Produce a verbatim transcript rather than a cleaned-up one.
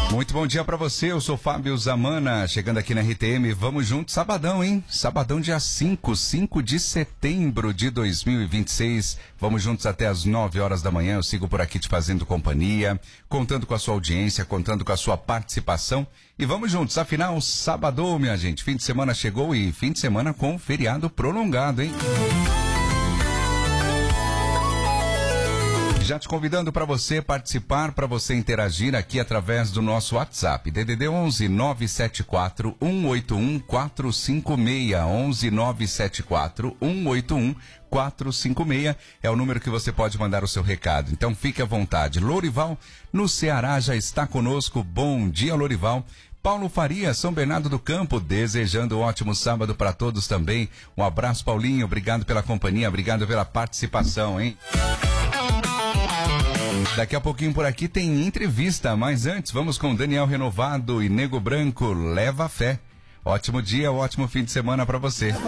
Muito bom dia pra você, eu sou Fábio Zamana, chegando aqui na R T M, vamos juntos, sabadão, hein? Sabadão dia cinco, cinco de setembro de dois mil e vinte e seis, vamos juntos até as nove horas da manhã, eu sigo por aqui te fazendo companhia, contando com a sua audiência, contando com a sua participação, e vamos juntos, afinal, sabadão, minha gente, fim de semana chegou e fim de semana com feriado prolongado, hein? Já te convidando para você participar, para você interagir aqui através do nosso WhatsApp. D D D onze nove sete quatro um oito um quatro cinco seis. onze nove sete quatro um oito um quatro cinco seis é o número que você pode mandar o seu recado. Então fique à vontade. Lourival, no Ceará, já está conosco. Bom dia, Lourival. Paulo Faria, São Bernardo do Campo, desejando um ótimo sábado para todos também. Um abraço, Paulinho. Obrigado pela companhia, obrigado pela participação, hein? Daqui a pouquinho por aqui tem entrevista, mas antes vamos com Daniel Renovado e Nego Branco, Leva Fé. Ótimo dia, ótimo fim de semana para você.